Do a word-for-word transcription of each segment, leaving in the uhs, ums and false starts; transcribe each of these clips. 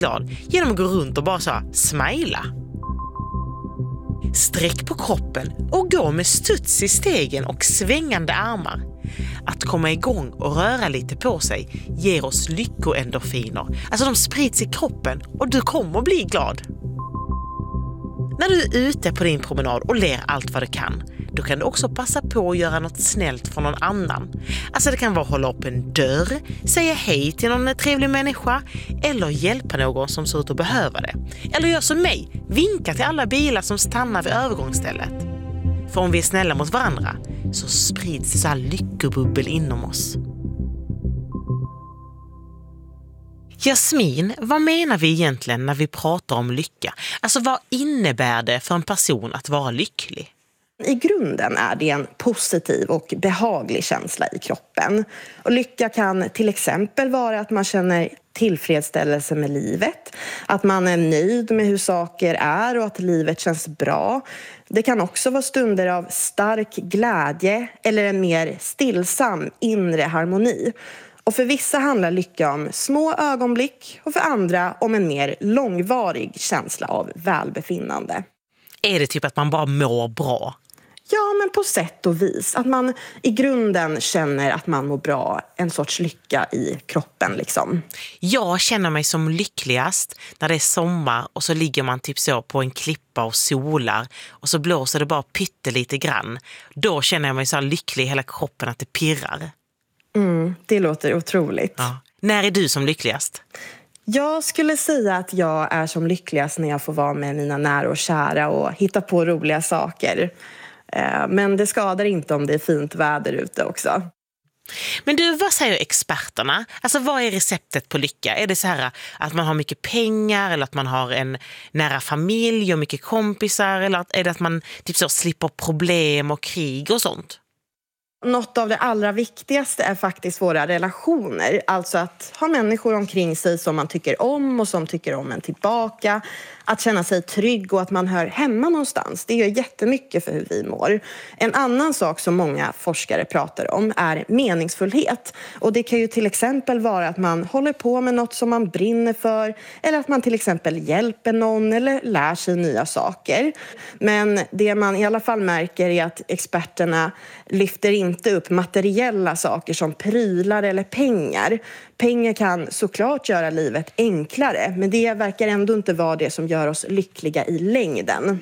glad genom att gå runt och bara så här, smila. Sträck på kroppen och gå med studs i stegen och svängande armar. Att komma igång och röra lite på sig ger oss lyckoendorfiner. Alltså de sprids i kroppen och du kommer bli glad. När du är ute på din promenad och ler allt vad du kan, då kan du också passa på att göra något snällt för någon annan. Alltså det kan vara att hålla upp en dörr, säga hej till någon trevlig människa eller hjälpa någon som ser ut att behöva det. Eller gör som mig, vinka till alla bilar som stannar vid övergångsstället. För om vi är snälla mot varandra så sprids det så här lyckobubbel inom oss. Jasmin, vad menar vi egentligen när vi pratar om lycka? Alltså vad innebär det för en person att vara lycklig? I grunden är det en positiv och behaglig känsla i kroppen. Och lycka kan till exempel vara att man känner tillfredsställelse med livet. Att man är nöjd med hur saker är och att livet känns bra. Det kan också vara stunder av stark glädje eller en mer stillsam inre harmoni. Och för vissa handlar lycka om små ögonblick och för andra om en mer långvarig känsla av välbefinnande. Är det typ att man bara mår bra? Ja, men på sätt och vis. Att man i grunden känner att man mår bra. En sorts lycka i kroppen liksom. Jag känner mig som lyckligast när det är sommar och så ligger man typ så på en klippa och solar. Och så blåser det bara pyttelite grann. Då känner jag mig så lycklig i hela kroppen att det pirrar. Mm, det låter otroligt. Ja. När är du som lyckligast? Jag skulle säga att jag är som lyckligast när jag får vara med mina nära och kära och hitta på roliga saker. Men det skadar inte om det är fint väder ute också. Men du, vad säger experterna? Alltså vad är receptet på lycka? Är det så här att man har mycket pengar eller att man har en nära familj och mycket kompisar? Eller är det att man typ så slipper problem och krig och sånt? Något av det allra viktigaste är faktiskt våra relationer. Alltså att ha människor omkring sig som man tycker om och som tycker om en tillbaka. Att känna sig trygg och att man hör hemma någonstans. Det gör jättemycket för hur vi mår. En annan sak som många forskare pratar om är meningsfullhet. Och det kan ju till exempel vara att man håller på med något som man brinner för. Eller att man till exempel hjälper någon eller lär sig nya saker. Men det man i alla fall märker är att experterna lyfter inte upp materiella saker som prylar eller pengar. Pengar kan såklart göra livet enklare, men det verkar ändå inte vara det som gör oss lyckliga i längden.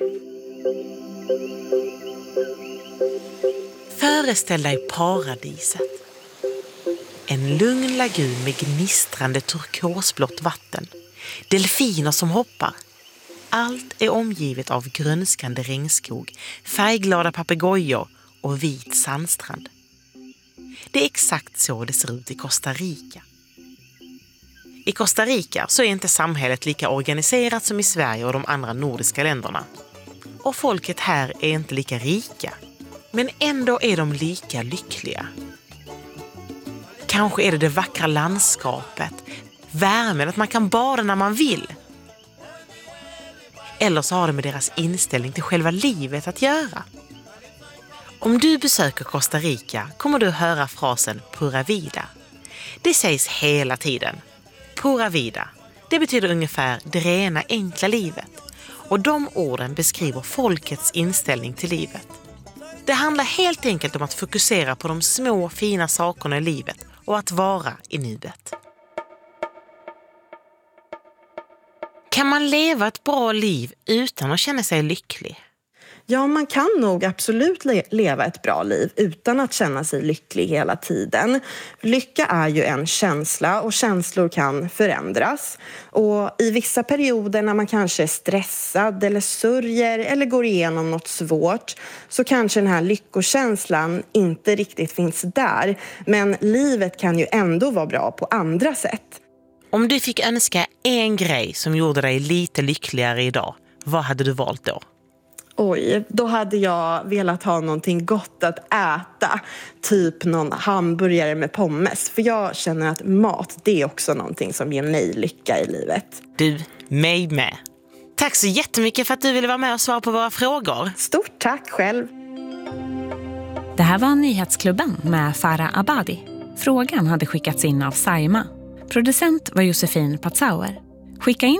Föreställ dig paradiset. En lugn lagun med gnistrande turkosblått vatten. Delfiner som hoppar. Allt är omgivet av grönskande regnskog, färgglada papegojor och vit sandstrand. Det är exakt så det ser ut i Costa Rica. I Costa Rica så är inte samhället lika organiserat som i Sverige och de andra nordiska länderna. Och folket här är inte lika rika. Men ändå är de lika lyckliga. Kanske är det det vackra landskapet, värmen, att man kan bada när man vill. Eller så har det med deras inställning till själva livet att göra. Om du besöker Costa Rica kommer du höra frasen pura vida. Det sägs hela tiden. Pura vida. Det betyder ungefär det rena enkla livet. Och de orden beskriver folkets inställning till livet. Det handlar helt enkelt om att fokusera på de små fina sakerna i livet och att vara i nuet. Kan man leva ett bra liv utan att känna sig lycklig? Ja, man kan nog absolut le- leva ett bra liv utan att känna sig lycklig hela tiden. Lycka är ju en känsla och känslor kan förändras. Och i vissa perioder när man kanske är stressad eller sörjer eller går igenom något svårt så kanske den här lyckokänslan inte riktigt finns där. Men livet kan ju ändå vara bra på andra sätt. Om du fick önska en grej som gjorde dig lite lyckligare idag, vad hade du valt då? Oj, då hade jag velat ha någonting gott att äta. Typ någon hamburgare med pommes. För jag känner att mat, det är också någonting som ger mig lycka i livet. Du, mig med. Tack så jättemycket för att du ville vara med och svara på våra frågor. Stort tack själv. Det här var Nyhetsklubben med Farah Abadi. Frågan hade skickats in av Saima. Producent var Josefin Patzauer. Skicka in